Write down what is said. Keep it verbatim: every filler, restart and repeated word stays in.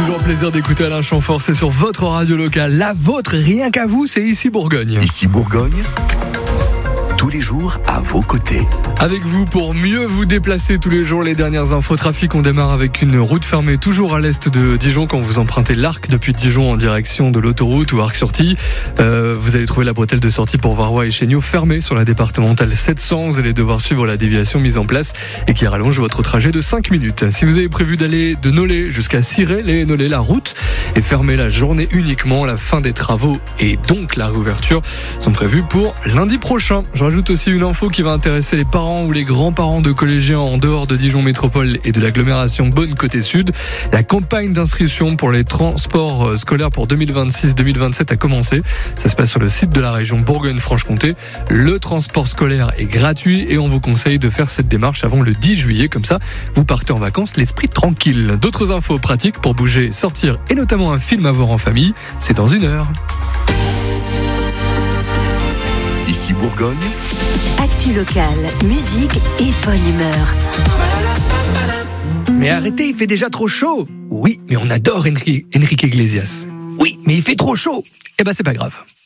toujours un plaisir d'écouter Alain Chamfort, c'est sur votre radio locale, la vôtre, rien qu'à vous, c'est ici Bourgogne. Ici Bourgogne, tous les jours à vos côtés. Avec vous pour mieux vous déplacer tous les jours, les dernières infos trafic. On démarre avec une route fermée toujours à l'est de Dijon quand vous empruntez l'Arc depuis Dijon en direction de l'autoroute ou Arc-sur-Tille. Euh, vous allez trouver la bretelle de sortie pour Varrois et Chéniaux fermée sur la départementale sept cents. Vous allez devoir suivre la déviation mise en place et qui rallonge votre trajet de cinq minutes. Si vous avez prévu d'aller de Nolay jusqu'à Cirey, les Nolay, la route est fermée la journée uniquement. La fin des travaux et donc la réouverture sont prévus pour lundi prochain. Je rajoute aussi une info qui va intéresser les parents ou les grands-parents de collégiens en dehors de Dijon Métropole et de l'agglomération Beaune côté sud. La campagne d'inscription pour les transports scolaires pour deux mille vingt-six deux mille vingt-sept a commencé. Ça se passe sur le site de la région Bourgogne-Franche-Comté. Le transport scolaire est gratuit et on vous conseille de faire cette démarche avant le dix juillet. Comme ça, vous partez en vacances l'esprit tranquille. D'autres infos pratiques pour bouger, sortir et notamment un film à voir en famille, c'est dans une heure. Ici Bourgogne. Actu locale, musique et bonne humeur. Mais arrêtez, il fait déjà trop chaud. Oui, mais on adore Enrique Iglesias. Oui, mais il fait trop chaud. Eh ben c'est pas grave.